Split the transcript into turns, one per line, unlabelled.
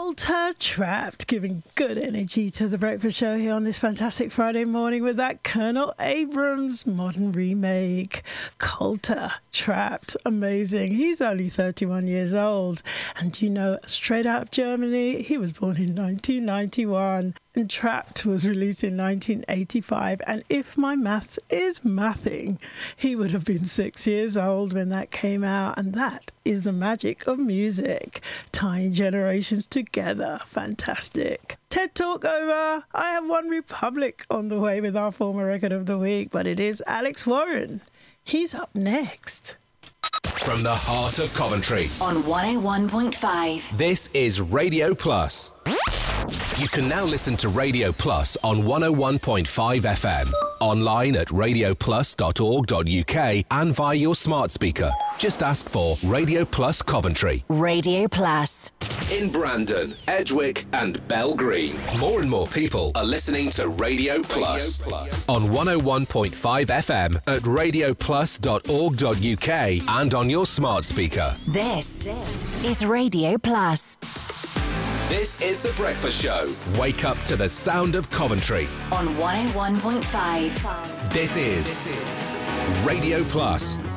Coulter Trapped, giving good energy to the breakfast show here on this fantastic Friday morning with that Colonel Abrams modern remake. Coulter Trapped, amazing. He's only 31 years old, and you know, straight out of Germany, he was born in 1991. And Trapped was released in 1985, and if my maths is mathing, he would have been 6 years old when that came out, and that is the magic of music, tying generations together. Fantastic. TED Talk over. I have One Republic on the way with our former record of the week, but it is Alex Warren. He's up next.
From the heart of Coventry
on 101.5.
This is Radio Plus. You can now listen to Radio Plus on 101.5 FM, online at radioplus.org.uk and via your smart speaker. Just ask for Radio Plus Coventry.
Radio Plus.
In Brandon, Edgwick and Bell Green, more and more people are listening to Radio Plus on 101.5 FM at radioplus.org.uk and on your smart speaker.
This is Radio Plus.
This is The Breakfast Show. Wake up to the sound of Coventry
on 101.5.
This is Radio Plus.